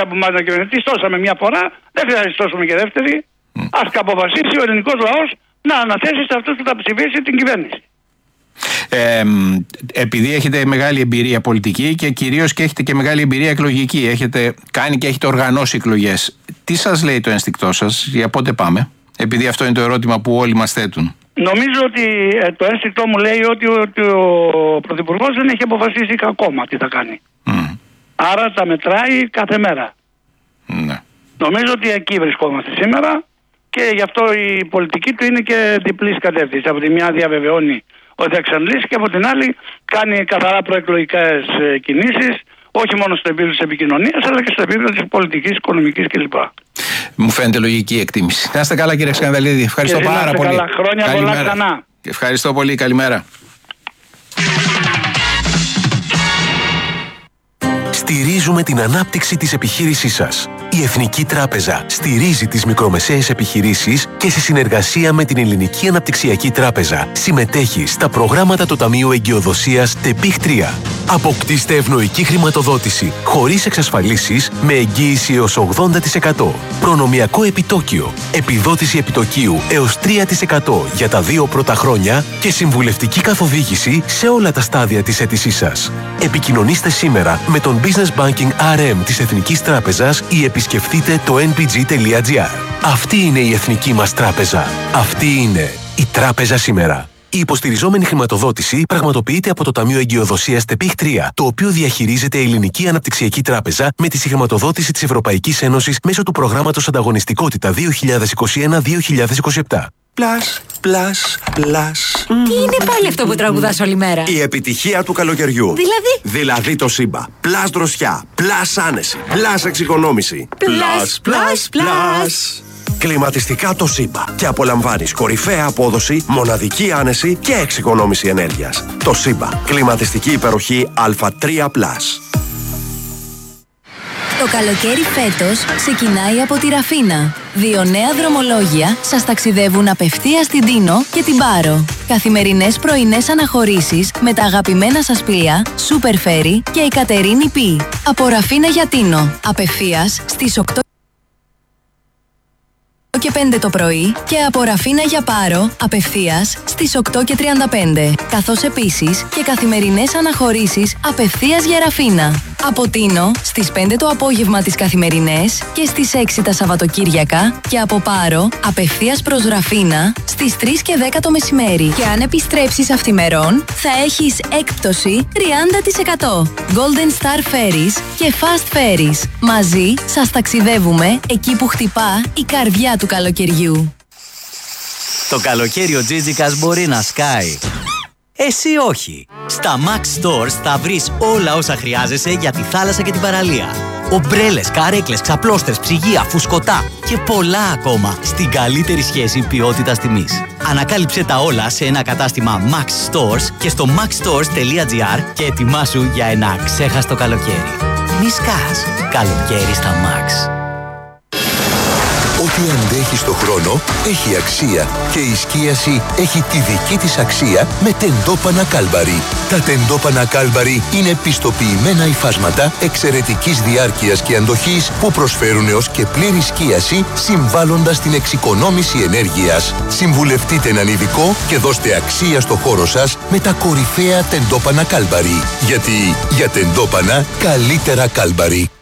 από εμάς να κυβερνήσει. Στώσαμε μια φορά, δεν χρειάζεται να στώσουμε και δεύτερη. Ας αποφασίσει ο ελληνικός λαός να αναθέσει σε αυτούς που θα ψηφίσει την κυβέρνηση. Επειδή έχετε μεγάλη εμπειρία πολιτική και κυρίως και έχετε και μεγάλη εμπειρία εκλογική, έχετε κάνει και έχετε οργανώσει εκλογές, τι σας λέει το ένστικτό σας, για πότε πάμε? Επειδή αυτό είναι το ερώτημα που όλοι μας θέτουν. Νομίζω ότι το ένστικτό μου λέει ότι ο Πρωθυπουργός δεν έχει αποφασίσει ακόμα τι θα κάνει. Άρα τα μετράει κάθε μέρα. Ναι. Νομίζω ότι εκεί βρισκόμαστε σήμερα και γι' αυτό η πολιτική του είναι και διπλής κατεύθυνση. Από τη μια διαβεβαιώνει ότι θα εξαντλήσει και από την άλλη κάνει καθαρά προεκλογικές κινήσεις, όχι μόνο στο επίπεδο της επικοινωνίας αλλά και στο επίπεδο της πολιτικής, οικονομικής κλπ. Μου φαίνεται λογική εκτίμηση. Να είστε καλά, κύριε Σκανδαλίδη. Ευχαριστώ πάρα πολύ. Καλά. Χρόνια πολλά ξανά. Ευχαριστώ πολύ. Καλημέρα. Στηρίζουμε την ανάπτυξη της επιχείρησής σας. Η Εθνική Τράπεζα στηρίζει τις μικρομεσαίες επιχειρήσεις και σε συνεργασία με την Ελληνική Αναπτυξιακή Τράπεζα συμμετέχει στα προγράμματα του Ταμείου Εγκυοδοσίας ΤΕΠΙΧ 3. Αποκτήστε ευνοϊκή χρηματοδότηση χωρίς εξασφαλίσεις με εγγύηση έως 80%. Προνομιακό επιτόκιο, επιδότηση επιτοκίου έως 3% για τα 2 πρώτα χρόνια και συμβουλευτική καθοδήγηση σε όλα τα στάδια της αίτησής σας. Επικοινωνήστε σήμερα με τον Business Banking RM της Εθνικής Τράπεζας ή επισκεφτείτε το npg.gr. Αυτή είναι η Εθνική μας Τράπεζα. Αυτή είναι η Τράπεζα σήμερα. Η υποστηριζόμενη χρηματοδότηση πραγματοποιείται από το Ταμείο Εγκυοδοσίας ΤΕΠΙΧ 3, το οποίο διαχειρίζεται η Ελληνική Αναπτυξιακή Τράπεζα με τη συγχρηματοδότηση της Ευρωπαϊκής Ένωσης μέσω του προγράμματος Ανταγωνιστικότητα 2021-2027. Πλάς. Τι είναι πάλι αυτό που τραγουδάς όλη μέρα? Η επιτυχία του καλοκαιριού. Δηλαδή το Σύμπα. Πλάς δροσιά, πλάς άνεση, πλάς εξοικονόμηση. Πλάς. Κλιματιστικά το Σύμπα. Και απολαμβάνεις κορυφαία απόδοση, μοναδική άνεση και εξοικονόμηση ενέργειας. Το Σύμπα. Κλιματιστική υπεροχή Α3+. Το καλοκαίρι φέτος ξεκινάει από τη Ραφίνα. 2 νέα δρομολόγια σας ταξιδεύουν απευθείας στην Τίνο και την Πάρο. Καθημερινές πρωινές αναχωρήσεις με τα αγαπημένα σας πλοία Super Ferry και η Κατερίνη Πι. Από Ραφίνα για Τίνο, απευθείας στις 8 και 5 το πρωί και από Ραφίνα για Πάρο απευθείας στις 8 και 35, καθώς επίσης και καθημερινές αναχωρήσεις απευθείας για Ραφίνα. Από Τίνο στις 5 το απόγευμα τις καθημερινές και στις 6 τα Σαββατοκύριακα και από Πάρο απευθείας προς Ραφίνα στις 3 και 10 το μεσημέρι. Και αν επιστρέψεις αυθημερών θα έχεις έκπτωση 30%. Golden Star Ferries και Fast Ferries. Μαζί σας ταξιδεύουμε εκεί που χτυπά η καρδιά του καλοκαιριού. Το καλοκαίρι ο Τζίτζικας μπορεί να σκάει. Εσύ όχι. Στα Max Stores θα βρεις όλα όσα χρειάζεσαι για τη θάλασσα και την παραλία. Ομπρέλες, καρέκλες, ξαπλώστρες, ψυγεία, φουσκωτά και πολλά ακόμα στην καλύτερη σχέση ποιότητας-τιμής. Ανακάλυψε τα όλα σε ένα κατάστημα Max Stores και στο maxstores.gr και ετοιμάσου για ένα ξέχαστο καλοκαίρι. Μη σκάς. Καλοκαίρι στα Max. Ό,τι αντέχει στο χρόνο έχει αξία και η σκίαση έχει τη δική της αξία με τεντόπανα Κάλμπαρι. Τα τεντόπανα Κάλμπαρι είναι πιστοποιημένα υφάσματα εξαιρετικής διάρκειας και αντοχής που προσφέρουν έως και πλήρη σκίαση συμβάλλοντας στην εξοικονόμηση ενέργειας. Συμβουλευτείτε έναν ειδικό και δώστε αξία στο χώρο σας με τα κορυφαία τεντόπανα Κάλμπαρι. Γιατί για τεντόπανα καλύτερα Κάλμπαρι.